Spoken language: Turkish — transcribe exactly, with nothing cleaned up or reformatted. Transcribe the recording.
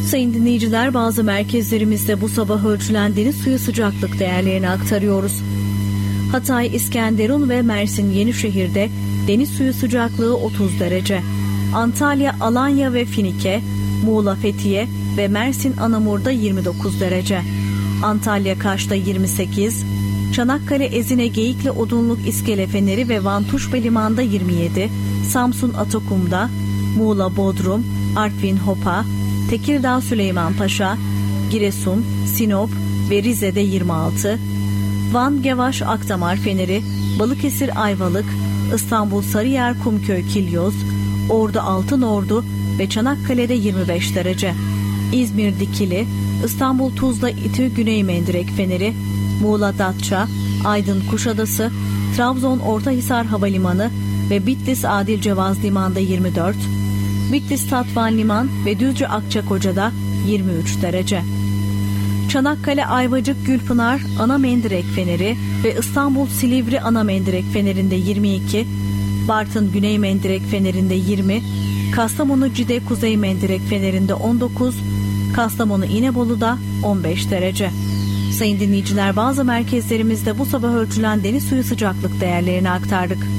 Sayın dinleyiciler, bazı merkezlerimizde bu sabah ölçülen deniz suyu sıcaklık değerlerini aktarıyoruz. Hatay, İskenderun ve Mersin Yenişehir'de deniz suyu sıcaklığı otuz derece. Antalya, Alanya ve Finike, Muğla, Fethiye ve Mersin Anamur'da yirmi dokuz derece. Antalya, Kaş'ta yirmi sekiz, Çanakkale, Ezine, Geyikli, Odunluk, İskele, Feneri ve Van Tuşba Liman'da yirmi yedi, Samsun, Atakum'da, Muğla, Bodrum, Artvin, Hopa, Tekirdağ, Süleymanpaşa, Giresun, Sinop ve Rize'de yirmi altı, Van, Gevaş, Akdamar, Feneri, Balıkesir, Ayvalık, İstanbul, Sarıyer, Kumköy, Kilyoz, Ordu, Altınordu ve Çanakkale'de yirmi beş derece. İzmir, Dikili, İstanbul, Tuzla, İTÜ, Güney Mendirek, Feneri, Muğla, Datça, Aydın, Kuşadası, Trabzon, Ortahisar Havalimanı ve Bitlis, Adil Cevaz Liman'da yirmi dört, Bitlis, Tatvan Liman ve Düzce, Akçakoca'da yirmi üç derece. Çanakkale, Ayvacık, Gülpınar, Ana Mendirek Feneri ve İstanbul, Silivri, Ana Mendirek Feneri'nde yirmi iki, Bartın, Güney Mendirek Feneri'nde yirmi, Kastamonu, Cide, Kuzey Mendirek Feneri'nde on dokuz, Kastamonu, İnebolu'da on beş derece. Sayın dinleyiciler, bazı merkezlerimizde bu sabah ölçülen deniz suyu sıcaklık değerlerini aktardık.